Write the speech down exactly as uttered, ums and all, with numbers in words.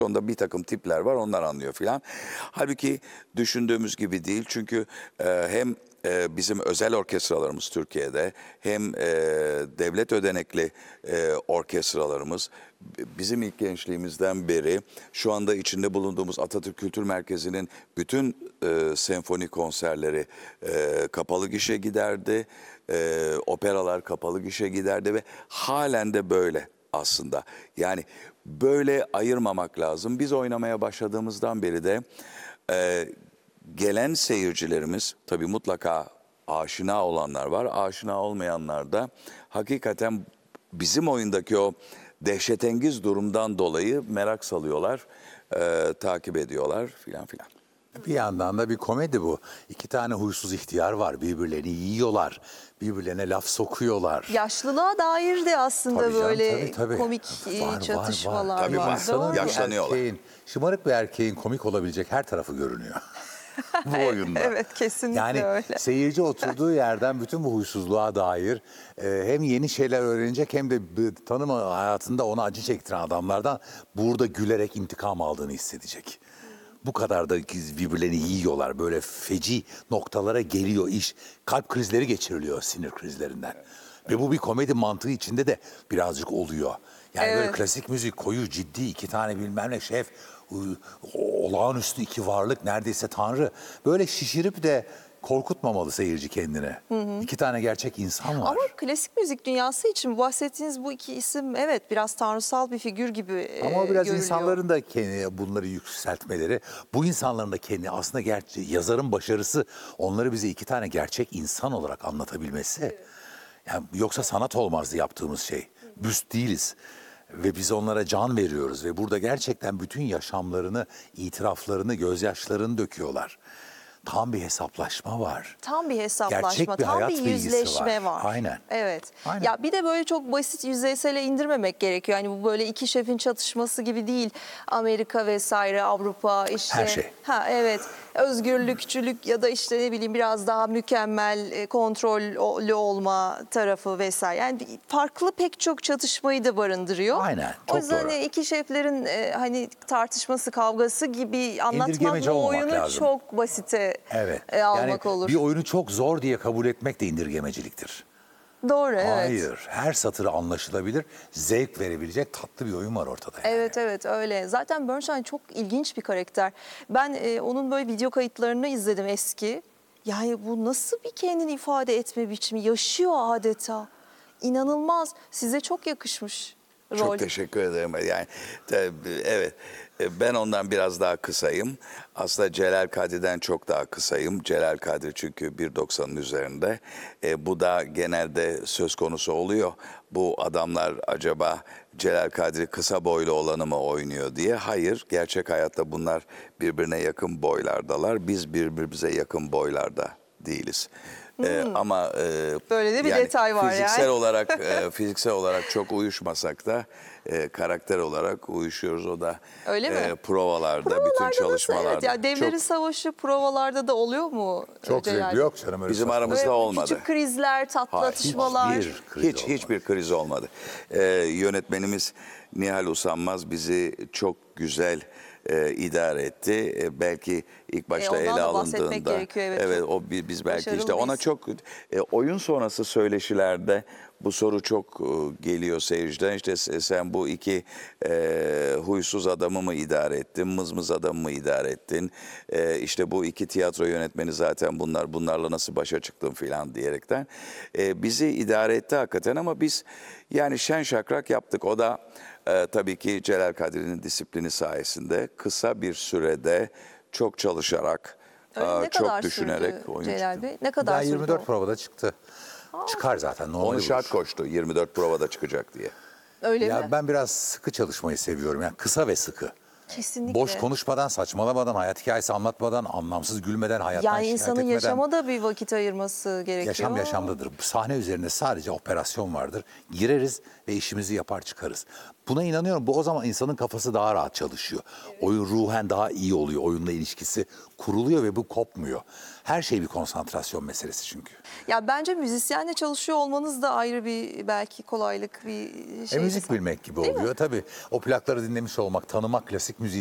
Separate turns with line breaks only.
Onda bir takım tipler var, onlar anlıyor filan. Halbuki düşündüğümüz gibi değil. Çünkü e, hem e, bizim özel orkestralarımız Türkiye'de hem e, devlet ödenekli e, orkestralarımız bizim ilk gençliğimizden beri şu anda içinde bulunduğumuz Atatürk Kültür Merkezi'nin bütün e, senfoni konserleri e, kapalı gişe giderdi. E, operalar kapalı gişe giderdi ve halen de böyle aslında. Yani böyle ayırmamak lazım. Biz oynamaya başladığımızdan beri de e, gelen seyircilerimiz, tabii mutlaka aşina olanlar var, aşina olmayanlar da hakikaten bizim oyundaki o dehşetengiz durumdan dolayı merak salıyorlar, e, takip ediyorlar filan filan.
Bir yandan da bir komedi bu. İki tane huysuz ihtiyar var. Birbirlerini yiyorlar. Birbirlerine laf sokuyorlar.
Yaşlılığa dair de aslında
Tabii canım,
böyle
tabii, tabii.
komik
Var, var, var.
çatışmalar var.
Tabii var.
İnsanın
Doğru.
Yaşlanıyorlar.
erkeğin, şımarık bir erkeğin komik olabilecek her tarafı görünüyor. Bu oyunda.
Evet, kesinlikle
yani
öyle.
seyirci oturduğu yerden bütün bu huysuzluğa dair e, hem yeni şeyler öğrenecek hem de bir tanım hayatında ona acı çektiren adamlardan burada gülerek intikam aldığını hissedecek. Bu kadar da birbirlerini yiyorlar. Böyle feci noktalara geliyor iş. Kalp krizleri geçiriliyor sinir krizlerinden. Ve bu bir komedi mantığı içinde de birazcık oluyor. Yani
Evet.
böyle klasik müzik koyu, ciddi, iki tane bilmem ne şef, olağanüstü iki varlık, neredeyse tanrı. Böyle şişirip de korkutmamalı seyirci kendine. Hı hı. İki tane gerçek insan var.
Ama klasik müzik dünyası için bahsettiğiniz bu iki isim evet biraz tanrısal bir figür gibi
Ama o biraz
görülüyor.
insanların da kendi bunları yükseltmeleri, bu insanların da kendi aslında gerçi yazarın başarısı onları bize iki tane gerçek insan olarak anlatabilmesi. Evet. Yani yoksa sanat olmazdı yaptığımız şey. Büst değiliz. Ve biz onlara can veriyoruz ve burada gerçekten bütün yaşamlarını, itiraflarını, gözyaşlarını döküyorlar. Tam bir hesaplaşma var.
Tam bir hesaplaşma,
Gerçek bir
tam
hayat
bir
bilgisi
yüzleşme var.
var. Aynen.
Evet.
Aynen.
Ya bir de böyle çok basit yüzeysele indirmemek gerekiyor. Yani bu böyle iki şefin çatışması gibi değil. Amerika vesaire, Avrupa işte.
Her şey.
Ha evet. Özgürlükçülük ya da işte ne bileyim biraz daha mükemmel, kontrollü olma tarafı vesaire. Yani farklı pek çok çatışmayı da barındırıyor.
Aynen. Çok
o yüzden
doğru.
iki şeflerin e, hani tartışması, kavgası gibi anlatmak
İndirgemeci
bu
olmamak
oyunu
lazım.
çok basite
Evet.
e, almak
yani
olur.
bir oyunu çok zor diye kabul etmek de indirgemeciliktir.
Doğru, evet.
Hayır. Her satırı anlaşılabilir, zevk verebilecek tatlı bir oyun var ortada. Yani.
Evet evet öyle. Zaten Bernstein çok ilginç bir karakter. Ben e, onun böyle video kayıtlarını izledim eski. Yani bu nasıl bir kendini ifade etme biçimi? Yaşıyor adeta. İnanılmaz. Size çok yakışmış rol.
Çok teşekkür ederim. Yani tabii, evet, ben ondan biraz daha kısayım. Aslında Celal Kadri'den çok daha kısayım. Celal Kadri çünkü bir doksanın üzerinde. E, bu da genelde söz konusu oluyor. Bu adamlar acaba Celal Kadri kısa boylu olanı mı oynuyor diye. Hayır, gerçek hayatta bunlar birbirine yakın boylardalar. Biz birbirimize yakın boylarda değiliz. Ee, ama e,
Böyle de bir
yani
detay var
fiziksel
yani.
olarak e, fiziksel olarak çok uyuşmasak da e, karakter olarak uyuşuyoruz. O da
Öyle mi?
e, provalarda,
Provalarda
bütün
nasıl?
çalışmalarda.
Evet, ya devlerin
Çok-
provalarda provalarda da oluyor mu?
Çok
Celal
zevkli
Bey?
yok canım. Öyle
Bizim
saçma.
aramızda
Böyle
olmadı.
küçük krizler, tatlı
Hayır,
atışmalar.
hiçbir kriz
Hiç
olmadı.
hiçbir kriz olmadı. Ee, yönetmenimiz Nihal Usanmaz bizi çok güzel e, idare etti. E, belki ilk başta
ondan
ele
da bahsetmek
alındığında,
gerekiyor, evet, çok
o bi- biz belki işte
başarılıyız.
ona çok e, oyun sonrası söyleşilerde bu soru çok e, geliyor seyirciden. İşte se- sen bu iki e, huysuz adamı mı idare ettin, mızmız adamı mı idare ettin? E, işte bu iki tiyatro yönetmeni zaten bunlar, bunlarla nasıl başa çıktın filan diyerekten e, bizi idare etti hakikaten ama biz yani şen şakrak yaptık. O da e, tabii ki Celal Kadri'nin disiplini sayesinde kısa bir sürede çok çalışarak,
Öyle
e,
ne
çok
kadar
düşünerek
sürdü
oyun
Celal
çıktı.
Bey? Ne kadar
Daha
sürdü
yirmi dört
o?
provada çıktı. Çıkar zaten. Normal
Onu şart
olur.
koştu yirmi dört provada çıkacak diye.
Öyle
Ya
mi?
ben biraz sıkı çalışmayı seviyorum. Yani kısa ve sıkı.
Kesinlikle.
Boş konuşmadan, saçmalamadan, hayat hikayesi anlatmadan, anlamsız gülmeden, hayattan
Yani
şikayet
insanın
etmeden.
yaşama da bir vakit ayırması gerekiyor.
Yaşam yaşamdadır. Bu sahne üzerinde sadece operasyon vardır. Gireriz ve işimizi yapar çıkarız. Buna inanıyorum. Bu o zaman insanın kafası daha rahat çalışıyor. Oyun ruhen daha iyi oluyor. Oyunla ilişkisi kuruluyor ve bu kopmuyor. Her şey bir konsantrasyon meselesi çünkü.
Ya bence müzisyenle çalışıyor olmanız da ayrı bir belki kolaylık bir
E,
şey.
müzik bilmek gibi
Değil mi?
oluyor tabii. O plakları dinlemiş olmak, tanımak klasik müziği